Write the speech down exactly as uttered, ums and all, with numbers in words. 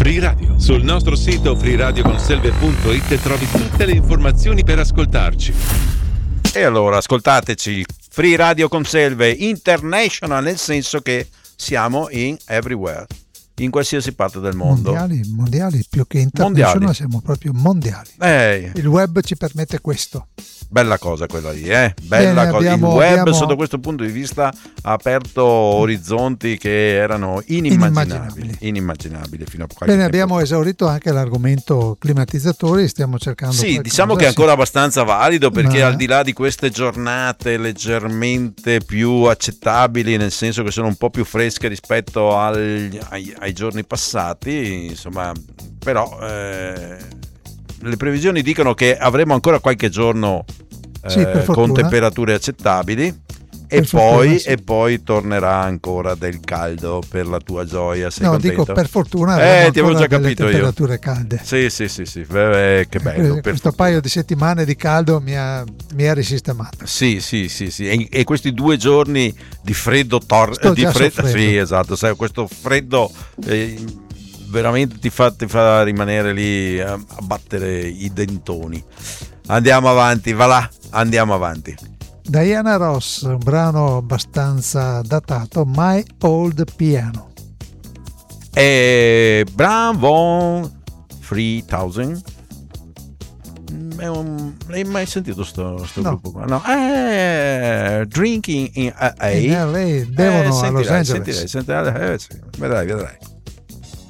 Free Radio. Sul nostro sito free radio conselve punto it trovi tutte le informazioni per ascoltarci. E allora ascoltateci, Free Radio Conselve International, nel senso che siamo in everywhere, in qualsiasi parte del mondo. Mondiali, mondiali più che international, mondiali. Siamo proprio mondiali. Eh, Il web ci permette questo. Bella cosa quella lì, eh? Bella Bene, cosa. abbiamo- Il web abbiamo- sotto questo punto di vista ha aperto orizzonti che erano inimmaginabili, Inimmaginabili. inimmaginabili fino a qualche Bene, tempo abbiamo fa. esaurito anche l'argomento climatizzatori, stiamo cercando Sì, qualcosa. diciamo che è ancora abbastanza valido, perché Ma- al di là di queste giornate leggermente più accettabili, nel senso che sono un po' più fresche rispetto al- ai, ai giorni passati, insomma, però eh, le previsioni dicono che avremo ancora qualche giorno eh, Sì, per con fortuna. temperature accettabili. E Per poi, fortuna, sì. e poi tornerà ancora del caldo per la tua gioia. Sei No, contento? dico per fortuna Eh, abbiamo ti avevo ancora già delle capito io. temperature calde. Sì, sì, sì, sì. Eh, che bello. per Questo paio di settimane di caldo mi ha, mi ha risistemato. Sì, sì, sì, sì. E, e questi due giorni di freddo tor- Sto di già freddo, soffrendo. sì, esatto, sai, questo freddo eh, veramente ti fa, ti fa rimanere lì a, a battere i dentoni. Andiamo avanti, va là, andiamo avanti. Diana Ross, un brano abbastanza datato, My Old Piano. E Bravo tremila. È un, l'hai mai sentito sto, sto No. gruppo qua? No, è Drinking in L A. In L A, bevono a sentirai, Los Angeles. sentirai, sentirai, eh, sì, vedrai, vedrai.